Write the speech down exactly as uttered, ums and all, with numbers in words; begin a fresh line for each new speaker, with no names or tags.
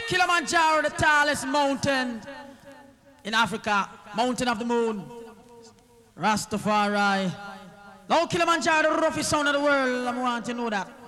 Kilimanjaro, the tallest mountain in Africa, mountain of the moon. Rastafari. Now Kilimanjaro, the roughest sound of the world. I want you to know that.